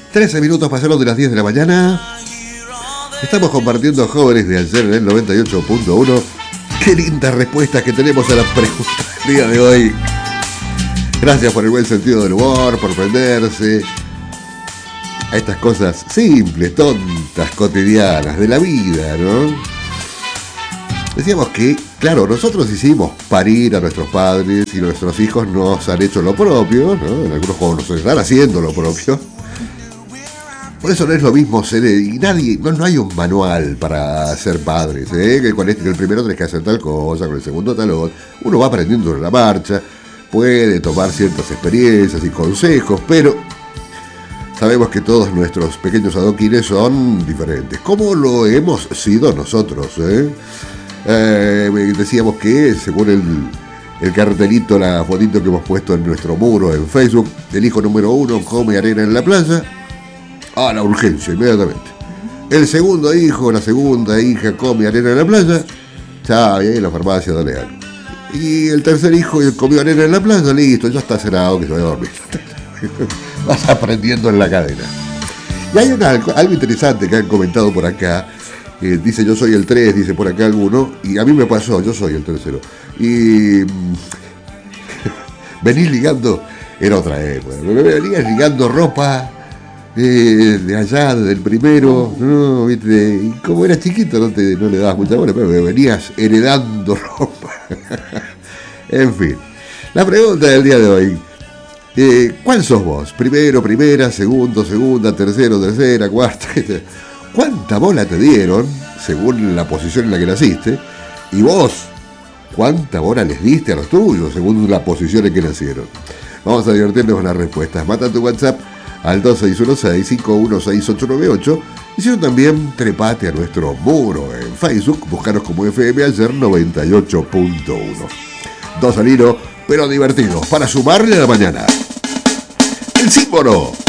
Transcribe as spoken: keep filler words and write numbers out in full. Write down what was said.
trece minutos pasaron de las diez de la mañana. Estamos compartiendo Jóvenes de ayer en el noventa y ocho punto uno. Qué lindas respuestas que tenemos a las preguntas del día de hoy. Gracias por el buen sentido del humor, por prenderse a estas cosas simples, tontas, cotidianas de la vida, ¿no? Decíamos que, claro, nosotros hicimos parir a nuestros padres y nuestros hijos nos han hecho lo propio, ¿no? En algunos juegos nos están haciendo lo propio. Por eso no es lo mismo ser, y nadie, no, no hay un manual para ser padres, ¿eh? Que con este, que el primero tenés que hacer tal cosa, con el segundo tal otra. Uno va aprendiendo en la marcha, puede tomar ciertas experiencias y consejos, pero sabemos que todos nuestros pequeños adoquines son diferentes, como lo hemos sido nosotros, ¿eh? Eh, decíamos que según el, el cartelito, la fotito que hemos puesto en nuestro muro en Facebook, el hijo número uno come arena en la playa, a la urgencia, inmediatamente. El segundo hijo, la segunda hija come arena en la playa, ya, y ahí en la farmacia dale algo. Y el tercer hijo comió arena en la playa, listo, ya está cenado, que se vaya a dormir. Vas aprendiendo en la cadena. Y hay una, algo interesante que han comentado por acá. Eh, dice yo soy el tres, dice por acá alguno, y a mí me pasó, yo soy el tercero. Y venís ligando, era otra época, venías ligando ropa eh, de allá, del primero, no, viste, y como eras chiquito no, te, no le dabas mucha bola, pero venías heredando ropa. En fin, la pregunta del día de hoy, eh, ¿cuál sos vos? Primero, primera, segundo, segunda, tercero, tercera, cuarta, ¿cuánta bola te dieron según la posición en la que naciste? Y vos, ¿cuánta bola les diste a los tuyos según la posición en que nacieron? Vamos a divertirnos con las respuestas. Mata tu WhatsApp al dos seis uno seis, cinco uno seis, ocho nueve ocho. Y si no, también trepate a nuestro muro en Facebook. Búscanos como F M Ayer noventa y ocho punto uno. Dos al hilo, pero divertidos, para sumarle a la mañana. El símbolo